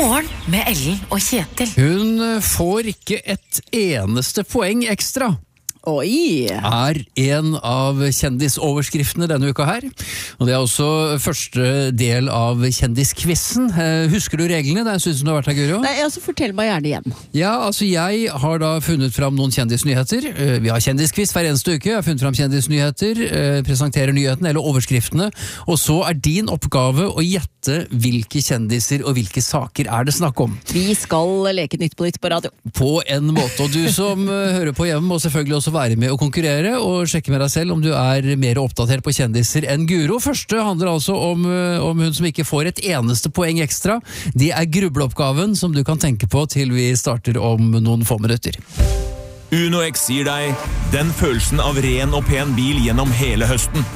Morgen med Ellen og Kjetil. Hun får ikke et eneste poeng ekstra. Oi! Er en av kjendisoverskriftene denne uka her. Og det er også første del av kjendiskvissen. Husker du reglene? Det synes du har vært her, Guro? Nei, altså fortell meg gjerne igjen. Ja, altså jeg har da funnet fram noen kjendisnyheter. Vi har kjendiskviss hver eneste uke. Jeg har funnet fram kjendisnyheter, presenterer nyhetene eller overskriftene. Og så er din oppgave å gjette hvilke kjendiser og hvilke saker er det snakk om. Vi skal leke Nytt på Nytt på radio. På en måte, og du som hører på hjemme må selvfølgelig også være med å konkurrere og sjekke med deg selv om du er mer oppdatert på kjendiser enn Guro. Første handler altså om hun som ikke får et eneste poeng ekstra. Det er grubleoppgaven som du kan tenke på til vi starter om noen få minutter. Uno X gir deg den følelsen av ren og pen bil gjennom hele høsten.